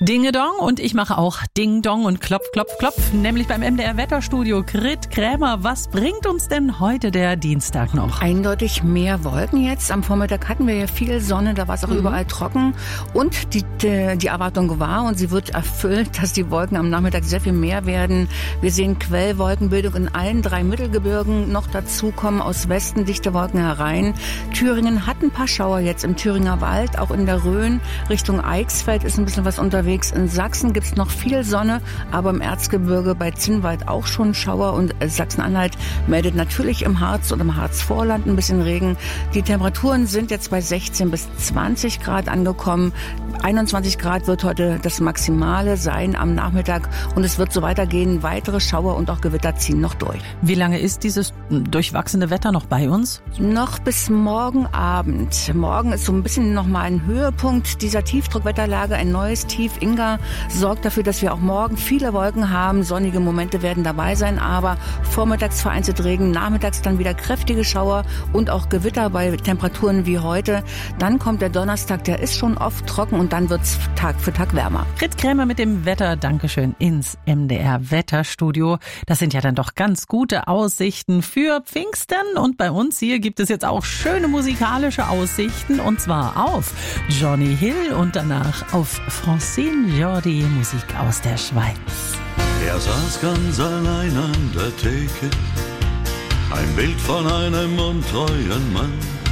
Dingedong und ich mache auch Ding Dong und Klopf, Klopf, Klopf, nämlich beim MDR Wetterstudio. Grit Krämer, was bringt uns denn heute der Dienstag noch? Eindeutig mehr Wolken jetzt. Am Vormittag hatten wir ja viel Sonne, da war es auch überall trocken. Und die Erwartung war, und sie wird erfüllt, dass die Wolken am Nachmittag sehr viel mehr werden. Wir sehen Quellwolkenbildung in allen 3 Mittelgebirgen. Noch dazu kommen aus Westen dichte Wolken herein. Thüringen hat ein paar Schauer jetzt im Thüringer Wald, auch in der Rhön. Richtung Eichsfeld ist ein bisschen was unterwegs. In Sachsen gibt's noch viel Sonne, aber im Erzgebirge bei Zinnwald auch schon Schauer. Und Sachsen-Anhalt meldet natürlich im Harz und im Harzvorland ein bisschen Regen. Die Temperaturen sind jetzt bei 16 bis 20 Grad angekommen. 21 Grad wird heute das Maximale sein am Nachmittag. Und es wird so weitergehen. Weitere Schauer und auch Gewitter ziehen noch durch. Wie lange ist dieses durchwachsene Wetter noch bei uns? Noch bis morgen Abend. Morgen ist so ein bisschen nochmal ein Höhepunkt dieser Tiefdruckwetterlage. Ein neues Tief Inga sorgt dafür, dass wir auch morgen viele Wolken haben. Sonnige Momente werden dabei sein, aber vormittags vereinzelt Regen, nachmittags dann wieder kräftige Schauer und auch Gewitter bei Temperaturen wie heute. Dann kommt der Donnerstag, der ist schon oft trocken und dann wird's Tag für Tag wärmer. Grit Krämer mit dem Wetter, Dankeschön, ins MDR Wetterstudio. Das sind ja dann doch ganz gute Aussichten für Pfingsten und bei uns hier gibt es jetzt auch schöne musikalische Aussichten und zwar auf Johnny Hill und danach auf Francine Jordi, Musik aus der Schweiz. Er saß ganz allein an der Theke, ein Bild von einem untreuen Mann.